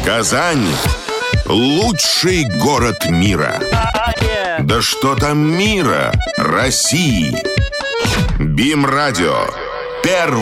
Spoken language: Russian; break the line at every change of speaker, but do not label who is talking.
Казань – лучший город мира. Да что там мира, России. БИМ Радио. Первый.